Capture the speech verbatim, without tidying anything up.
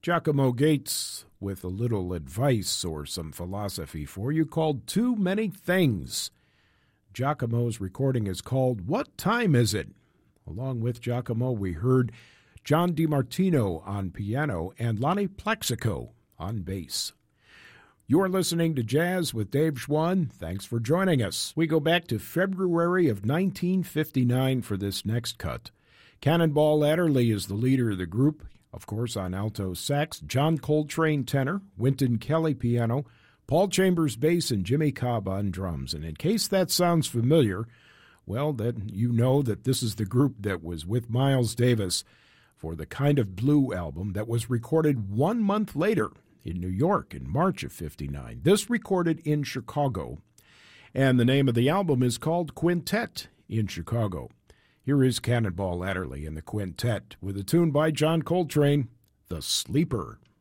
Giacomo Gates with a little advice or some philosophy for you called Too Many Things. Giacomo's recording is called What Time Is It? Along with Giacomo, we heard John DiMartino on piano and Lonnie Plexico on bass. You're listening to Jazz with Dave Schwann. Thanks for joining us. We go back to February of nineteen fifty-nine for this next cut. Cannonball Adderley is the leader of the group, of course, on alto sax, John Coltrane tenor, Wynton Kelly piano, Paul Chambers bass, and Jimmy Cobb on drums. And in case that sounds familiar, well, then you know that this is the group that was with Miles Davis for the Kind of Blue album that was recorded one month later in New York in March of fifty-nine. This recorded in Chicago, and the name of the album is called Quintet in Chicago. Here is Cannonball Adderley and the Quintet with a tune by John Coltrane, The Sleeper.